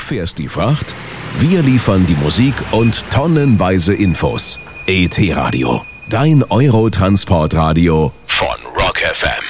fährst die Fracht, wir liefern die Musik und tonnenweise Infos. ET Radio, dein Eurotransportradio von Rock FM.